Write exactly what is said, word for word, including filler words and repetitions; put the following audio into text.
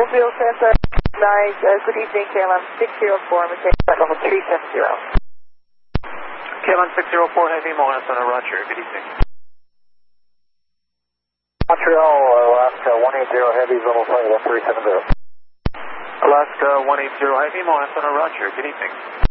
Mobile Santa nine, uh, good evening, K L M six zero four, maintain flight level three seven zero. K L M six zero four Heavy, Montana, Roger, good evening. Montreal, Alaska one eighty Heavy, level flight level three seven zero. Alaska one eighty Heavy, Montana, Roger, good evening.